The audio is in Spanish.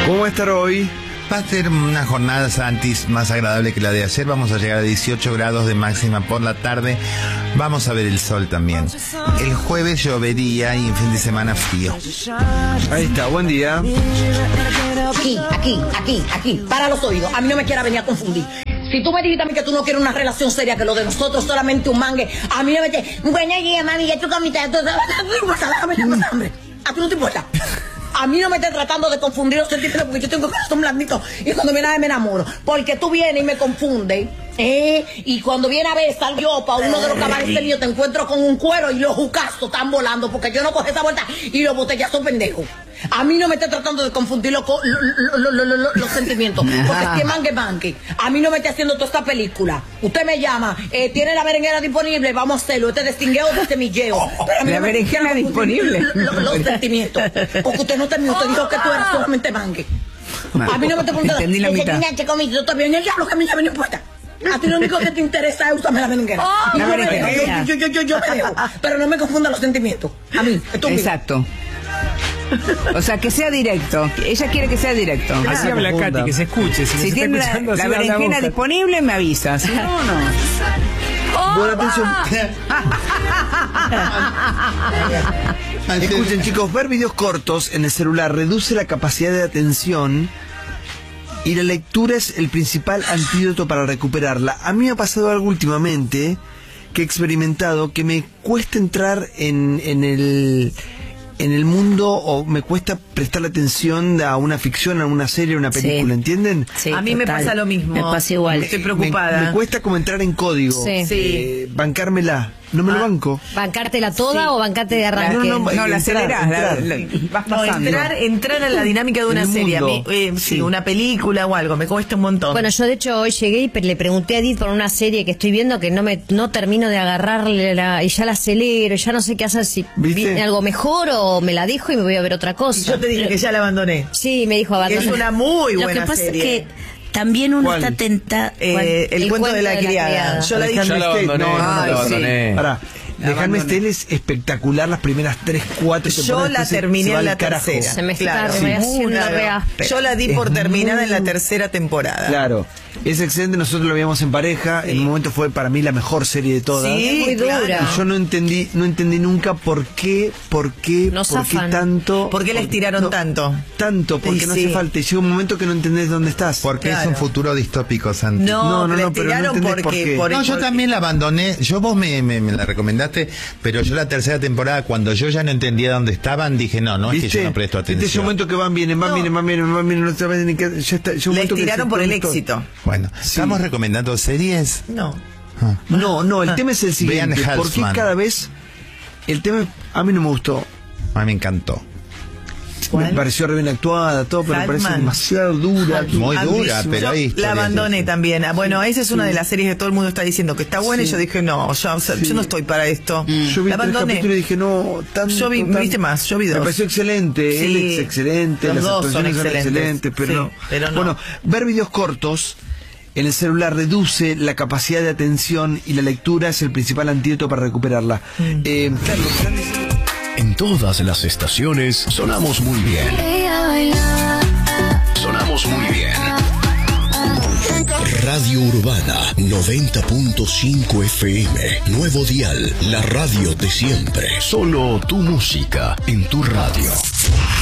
¿Cómo va a estar hoy? Va a ser una jornada, Santis, más agradable que la de ayer. Vamos a llegar a 18 grados de máxima por la tarde. Vamos a ver el sol también. El jueves llovería y en fin de semana frío. Ahí está, buen día. Aquí, para los oídos. A mí no me quieras venir a confundir. Si tú me dijiste a mí que tú no quieres una relación seria, que lo de nosotros solamente un mangue, a mí no me dices, bueno, ya, mami, ya tú comiste, déjame hambre. A ti no te importa. A mí no me estés tratando de confundir los sentimientos porque yo tengo el corazón blandito y cuando viene a ver me enamoro. Porque tú vienes y me confundes, y cuando viene a ver salgo yo para uno de los cabarets míos, te encuentro con un cuero y los jucastos están volando porque yo no cogí esa vuelta y los botellazos pendejos. A mí no me estés tratando de confundir los sentimientos. Porque es que mangue. A mí no me esté haciendo toda esta película. Usted me llama, tiene la berenjena disponible, vamos a hacerlo. Este distingueo de semilleo. La berenjena disponible. Los sentimientos. Porque usted no terminó, usted dijo que tú eras solamente mangue. A mí no me te preguntas. Entendí la mitad. Yo también el diablo que a mí ya me importa. A ti lo único que te interesa es usarme la berenjena. Yo me dejo. Pero no me confunda los sentimientos. A mí, exacto. O sea, que sea directo. Ella quiere que sea directo. Así habla Katy, que se escuche. Si tiene la berenjena disponible, me avisa. Si no, no. Buena atención. Escuchen, chicos, ver videos cortos en el celular reduce la capacidad de atención y la lectura es el principal antídoto para recuperarla. A mí me ha pasado algo últimamente que he experimentado que me cuesta entrar en el mundo, o me cuesta prestarle atención a una ficción, a una serie, a una película, ¿entienden? Sí, a mí me pasa lo mismo. Me pasa igual. Estoy preocupada. Me cuesta como entrar en código. Bancármela. No me lo banco. ¿Bancártela toda o bancarte de arranque? No, la acelerás. Vas pasando. Entrar a la dinámica de una serie. A mí, sí, una película o algo. Me cuesta un montón. Bueno, yo de hecho hoy llegué y le pregunté a Edith por una serie que estoy viendo que no termino de agarrarle y ya la acelero, ya no sé qué hacer, si viene algo mejor o me la dejo y me voy a ver otra cosa. Y yo te dije que ya la abandoné. Sí, me dijo abandoné. Es una muy buena serie. Lo que pasa es que también uno está tentado. El cuento de la criada. Yo la dije. No, la abandoné. Pará. The Handmaid's Tale es espectacular las primeras 3, 4 temporadas. Yo la terminé en la tercera. Se me está haciendo re áspero. Yo la di por terminada en la tercera temporada. Claro, es excelente. Nosotros lo veíamos en pareja. En un momento fue para mí la mejor serie de todas. Sí, muy dura. Y yo no entendí nunca por qué tanto. ¿Por qué la estiraron tanto? Porque no hace falta. Y llega un momento que no entendés dónde estás. Porque es un futuro distópico, Santi. No, la estiraron porque yo también la abandoné. Yo me la recomendaste, pero yo la tercera temporada, cuando yo ya no entendía dónde estaban, dije no, es que yo no presto atención. Este es un momento que van, vienen, no sabes ni qué. La estiraron por el éxito. Bueno, ¿estamos recomendando series? No. No, el tema es el siguiente. Vean ¿Por qué Halsman. cada vez el tema a mí no me gustó? A mí me encantó. Me pareció re bien actuada, todo, pero me parece demasiado dura. Muy dura, pero ahí la abandoné también. Bueno, esa es una de las series que todo el mundo está diciendo que está buena, y yo dije, no, yo no estoy para esto. Yo vi la 3 abandoné. capítulos y dije, no, viste más, yo vi 2. Me pareció excelente, él es excelente, las actuaciones son excelentes, pero no. Bueno, ver videos cortos en el celular reduce la capacidad de atención y la lectura es el principal antídoto para recuperarla. En todas las estaciones sonamos muy bien. Sonamos muy bien. Radio Urbana 90.5 FM. Nuevo dial, la radio de siempre. Solo tu música en tu radio.